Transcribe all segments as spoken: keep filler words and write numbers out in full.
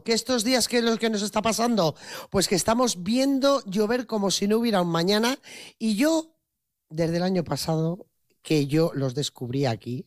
que estos días, ¿qué es lo que nos está pasando? Pues que estamos viendo llover como si no hubiera un mañana. Y yo, desde el año pasado, que yo los descubrí aquí,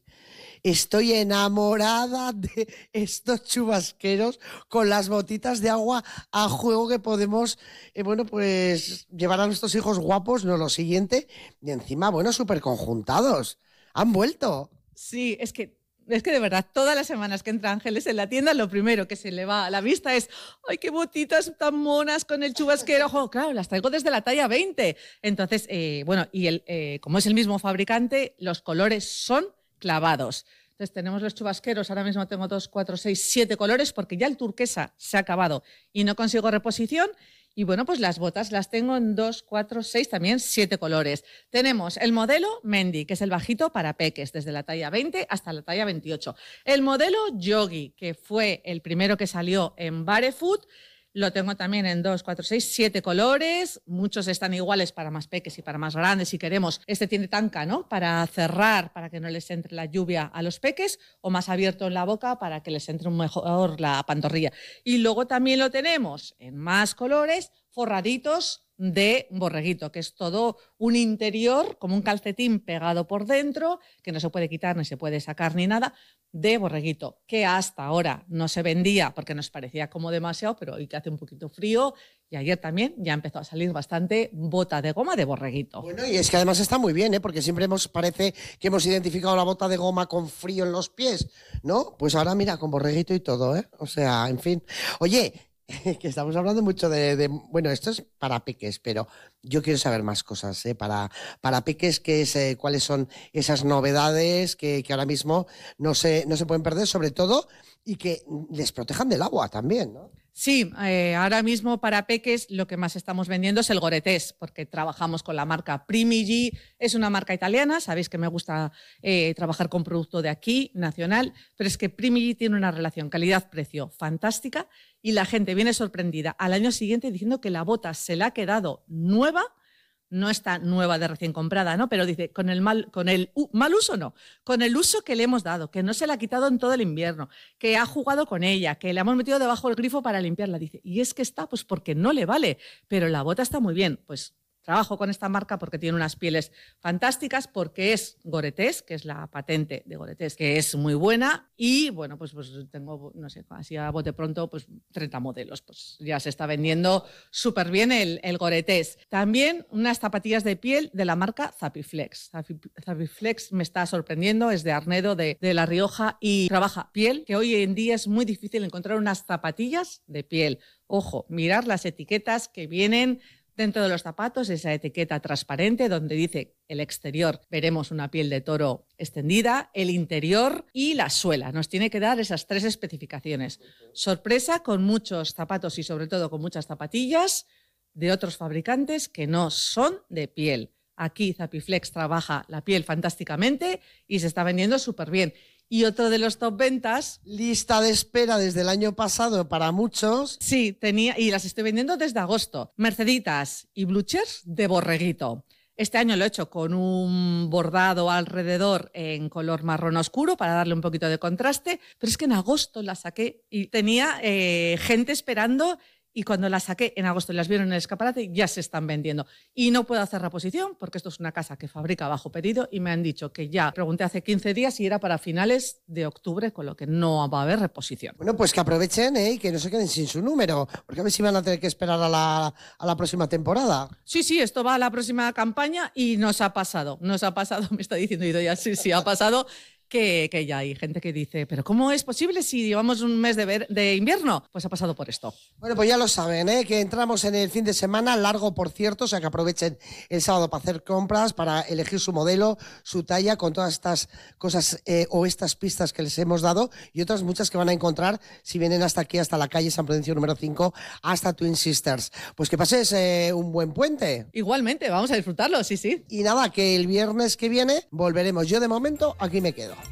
estoy enamorada de estos chubasqueros con las botitas de agua a juego que podemos, eh, bueno, pues llevar a nuestros hijos guapos, no lo siguiente, y encima, bueno, súper conjuntados. Han vuelto. Sí, es que Es que de verdad, todas las semanas que entra Ángeles en la tienda, lo primero que se le va a la vista es ¡ay, qué botitas tan monas con el chubasquero! Ojo, claro, las traigo desde la talla veinte. Entonces, eh, bueno, y el, eh, como es el mismo fabricante, los colores son clavados. Entonces tenemos los chubasqueros, ahora mismo tengo dos, cuatro, seis, siete colores, porque ya el turquesa se ha acabado y no consigo reposición. Y bueno, pues las botas las tengo en dos, cuatro, seis, también siete colores. Tenemos el modelo Mendy, que es el bajito para peques, desde la talla veinte hasta la talla veintiocho. El modelo Yogi, que fue el primero que salió en Barefoot, lo tengo también en dos, cuatro, seis, siete colores. Muchos están iguales para más peques y para más grandes si queremos. Este tiene tanca, ¿no?, para cerrar, para que no les entre la lluvia a los peques, o más abierto en la boca para que les entre mejor la pantorrilla. Y luego también lo tenemos en más colores, forraditos de borreguito, que es todo un interior, como un calcetín pegado por dentro, que no se puede quitar ni se puede sacar ni nada, de borreguito, que hasta ahora no se vendía porque nos parecía como demasiado, pero hoy que hace un poquito frío, y ayer también ya empezó a salir bastante bota de goma de borreguito. Bueno, y es que además está muy bien, ¿eh?, porque siempre hemos, parece que hemos identificado la bota de goma con frío en los pies, ¿no? Pues ahora mira, con borreguito y todo, ¿eh? O sea, en fin. Oye, que estamos hablando mucho de, de... Bueno, esto es para peques, pero yo quiero saber más cosas, ¿eh? Para, para peques, ¿qué es, eh, ¿cuáles son esas novedades que, que ahora mismo no se, no se pueden perder, sobre todo, y que les protejan del agua también, ¿no? Sí, eh, ahora mismo para peques lo que más estamos vendiendo es el Gore-Tex, porque trabajamos con la marca Primigi, es una marca italiana, sabéis que me gusta eh, trabajar con producto de aquí, nacional, pero es que Primigi tiene una relación calidad-precio fantástica y la gente viene sorprendida al año siguiente diciendo que la bota se le ha quedado nueva. No está nueva de recién comprada, ¿no? Pero dice, con el mal, con el uh, mal uso no, con el uso que le hemos dado, que no se la ha quitado en todo el invierno, que ha jugado con ella, que le hemos metido debajo del grifo para limpiarla. Dice, y es que está, pues porque no le vale, pero la bota está muy bien. Pues trabajo con esta marca porque tiene unas pieles fantásticas, porque es Gore-Tex, que es la patente de Gore-Tex, que es muy buena. Y bueno, pues, pues tengo, no sé, así a bote pronto, pues treinta modelos. Pues ya se está vendiendo súper bien el, el Gore-Tex. También unas zapatillas de piel de la marca Zapiflex. Zapiflex me está sorprendiendo, es de Arnedo, de, de La Rioja, y trabaja piel, que hoy en día es muy difícil encontrar unas zapatillas de piel. Ojo, mirar las etiquetas que vienen dentro de los zapatos, esa etiqueta transparente donde dice el exterior, veremos una piel de toro extendida, el interior y la suela. Nos tiene que dar esas tres especificaciones. Sorpresa con muchos zapatos y sobre todo con muchas zapatillas de otros fabricantes que no son de piel. Aquí Zapiflex trabaja la piel fantásticamente y se está vendiendo súper bien. Y otro de los top ventas... Lista de espera desde el año pasado para muchos. Sí, tenía, y las estoy vendiendo desde agosto. Merceditas y Bluchers de borreguito. Este año lo he hecho con un bordado alrededor en color marrón oscuro para darle un poquito de contraste, pero es que en agosto la saqué y tenía eh, gente esperando. Y cuando las saqué en agosto y las vieron en el escaparate, ya se están vendiendo. Y no puedo hacer reposición porque esto es una casa que fabrica bajo pedido y me han dicho que ya, pregunté hace quince días y era para finales de octubre, con lo que no va a haber reposición. Bueno, pues que aprovechen, ¿eh?, y que no se queden sin su número, porque a ver si van a tener que esperar a la, a la próxima temporada. Sí, sí, esto va a la próxima campaña y nos ha pasado, nos ha pasado, me está diciendo Idoia, sí, sí, ha pasado. Que, que ya hay gente que dice, ¿pero cómo es posible si llevamos un mes de, ver, de invierno? Pues ha pasado por esto. Bueno, pues ya lo saben, ¿eh?, que entramos en el fin de semana, largo por cierto, o sea que aprovechen el sábado para hacer compras, para elegir su modelo, su talla, con todas estas cosas eh, o estas pistas que les hemos dado y otras muchas que van a encontrar si vienen hasta aquí, hasta la calle San Prudencio número cinco, hasta Twin Sisters. Pues que pases eh, un buen puente. Igualmente, vamos a disfrutarlo, sí, sí. Y nada, que el viernes que viene volveremos. Yo de momento aquí me quedo.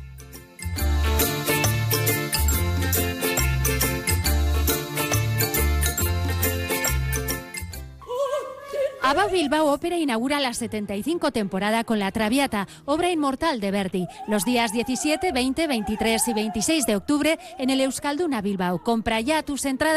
ABBA Bilbao Ópera inaugura la setenta y cinco temporada con La Traviata, obra inmortal de Verdi, los días diecisiete, veinte, veintitrés y veintiséis de octubre en el Euskalduna Bilbao. Compra ya tus entradas